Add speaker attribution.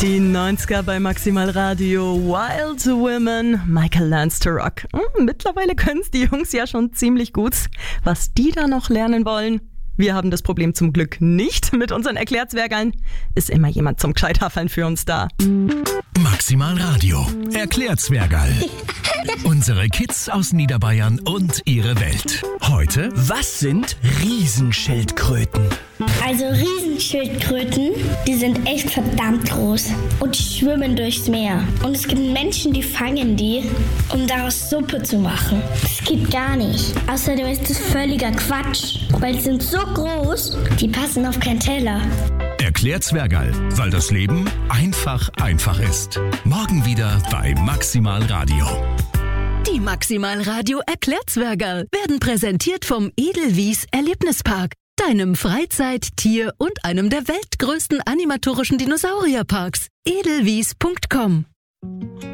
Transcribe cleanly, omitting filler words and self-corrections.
Speaker 1: Die 90er bei Maximal Radio, Wild Women, Michael Learns to Rock. Mittlerweile können es die Jungs ja schon ziemlich gut. Was die da noch lernen wollen? Wir haben das Problem zum Glück nicht mit unseren Erklärzwergeln. Ist immer jemand zum Gescheithaffeln für uns da.
Speaker 2: Maximal Radio, Erklärzwergerl. Unsere Kids aus Niederbayern und ihre Welt. Heute,
Speaker 3: Was sind Riesenschildkröten?
Speaker 4: Also Riesenschildkröten, die sind echt verdammt groß und die schwimmen durchs Meer. Und es gibt Menschen, die fangen die, um daraus Suppe zu machen. Das geht gar nicht. Außerdem ist das völliger Quatsch, weil die sind so groß, die passen auf keinen Teller.
Speaker 2: Erklärzwergerl, weil das Leben einfach ist. Morgen wieder bei Maximal Radio.
Speaker 5: Die Maximal Radio Erklärzwergerl werden präsentiert vom Edelwies Erlebnispark, deinem Freizeit-, Tier- und einem der weltgrößten animatorischen Dinosaurierparks. edelwies.com